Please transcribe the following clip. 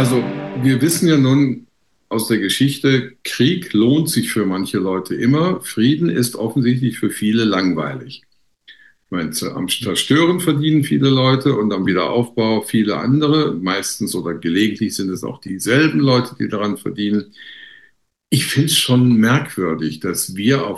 Also, wir wissen ja nun aus der Geschichte, Krieg lohnt sich für manche Leute immer. Frieden ist offensichtlich für viele langweilig. Ich meine, am Zerstören verdienen viele Leute und am Wiederaufbau viele andere. Meistens oder gelegentlich sind es auch dieselben Leute, die daran verdienen. Ich finde es schon merkwürdig, dass wir auf